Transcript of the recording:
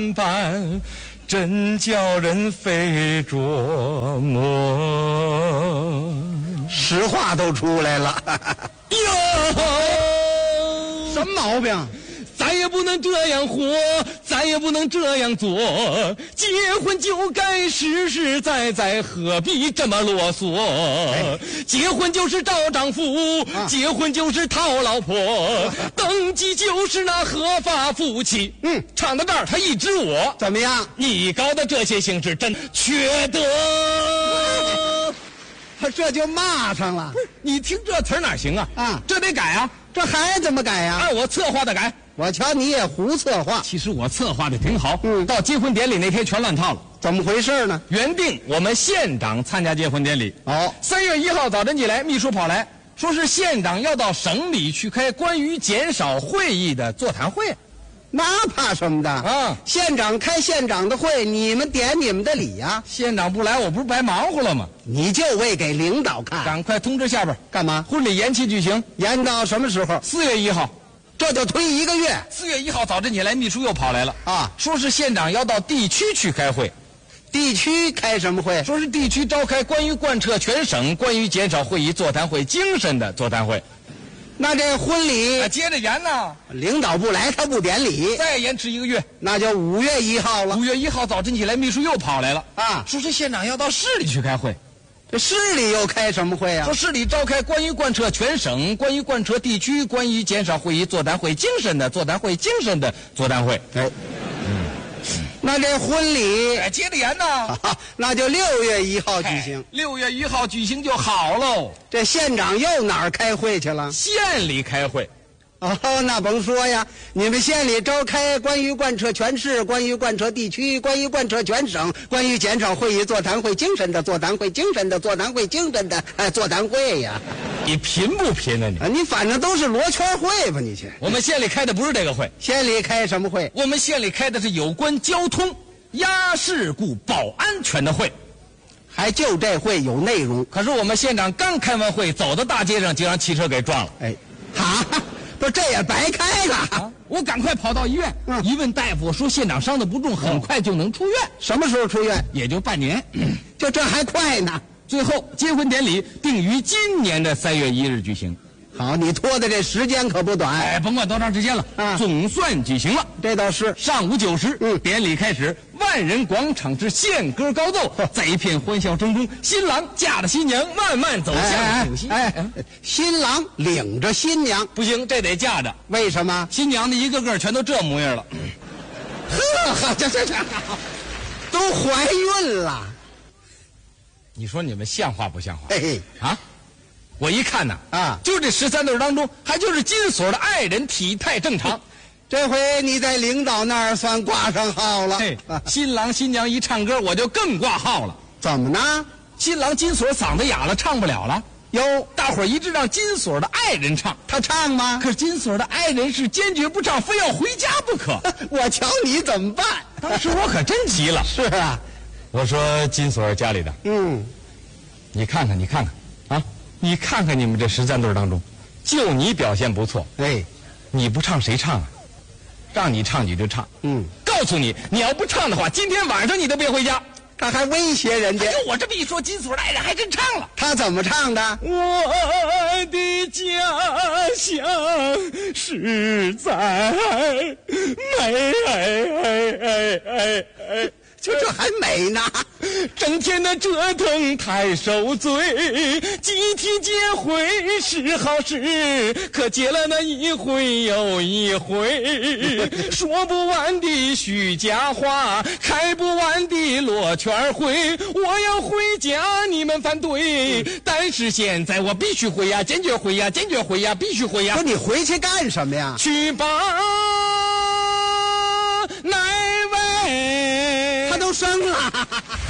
般，真叫人费琢磨。 实话都出来了。 哟， 什么毛病？ 咱也不能这样活，咱也不能这样做。结婚就该实实在在，何必这么啰嗦？结婚就是找丈夫，结婚就是讨老婆，登记就是那合法夫妻。唱到这儿，他一指我， 怎么样？ 你搞的这些形式真缺德。 他这就骂上了。 你听这词儿哪行啊？这得改啊！ 这还怎么改呀？ 按我策划的改。 我瞧你也胡策划。 其实我策划的挺好，到结婚典礼那天全乱套了。 怎么回事呢？ 原定我们县长参加结婚典礼，3月1号早晨起来，秘书跑来说是县长要到省里去开关于减少会议的座谈会。 那怕什么的？县长开县长的会，你们点你们的礼呀。 县长不来，我不是白忙活了吗？ 你就为给领导看。 赶快通知下边干嘛？ 婚礼延期举行， 延到什么时候 ？4月1号。 这就推1个月。 4月1号早晨起来，秘书又跑来了说是县长要到地区去开会。 地区开什么会？ 说是地区召开关于贯彻全省关于减少会议座谈会精神的座谈会。 那这婚礼接着延呢？ 领导不来，他不典礼， 再延迟1个月， 那就5月1号了。 5月1号早晨起来，秘书又跑来了说是县长要到市里去开会。 这市里又开什么会啊？ 说市里召开关于贯彻全省关于贯彻地区关于减少会议座谈会精神的座谈会精神的座谈会。 那这婚礼接着延呢？ 那就6月1号举行。 6月1号举行就好喽。 这县长又哪儿开会去了？ 县里开会。 那甭说呀，你们县里召开关于贯彻全市、关于贯彻地区、关于贯彻全省、关于减少会议座谈会精神的座谈会精神的座谈会精神的座谈会呀。 你贫不贫呢？ 你反正都是罗圈会吧？你去。 我们县里开的不是这个会。 县里开什么会？ 我们县里开的是有关交通压事故保安全的会。 还就这会有内容。 可是我们县长刚开完会，走到大街上就让汽车给撞了。 不是，这也白开了我赶快跑到医院，一问大夫说县长伤得不重，很快就能出院。 什么时候出院？ 也就半年。 就这还快呢。 最后结婚典礼定于今年的3月1日举行。 好，你拖的这时间可不短。 甭管多长时间了总算举行了。 这倒是。 上午9时，典礼开始，万人广场之献歌高奏，在一片欢笑声中，新郎驾着新娘慢慢走向酒席。 新郎领着新娘， 不行，这得架着。 为什么？ 新娘的一个个全都这模样了。 这都怀孕了。 你说你们像话不像话？我一看呐，就这13对当中，还就是金锁的爱人体态正常。 这回你在领导那儿算挂上号了。 新郎新娘一唱歌，我就更挂号了。 怎么呢？ 新郎金锁嗓子哑了，唱不了了。大伙儿一致让金锁的爱人唱， 他唱吗？ 可是金锁的爱人是坚决不唱，非要回家不可。 我瞧你怎么办？ 当时我可真急了。 是啊， 我说金锁家里的，你看看，你看看你看看你们这13对当中，就你表现不错。你不唱谁唱啊？让你唱你就唱。告诉你，你要不唱的话，今天晚上你都别回家。 他还威胁人家。 我这么一说，金锁的爱人还真唱了。 他怎么唱的？ 我的家乡实在美， 就这还美呢， 整天的折腾太受罪，集体结婚是好事，可结了那一回又一回，说不完的虚假话，开不完的罗圈会，我要回家你们反对，但是现在我必须回呀，坚决回呀，坚决回呀，必须回呀。 说你回去干什么呀？ 去吧哪位他都生了